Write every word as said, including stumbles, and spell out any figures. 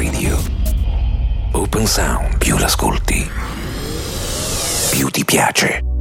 Radio. Open Sound. Più l'ascolti, più ti piace.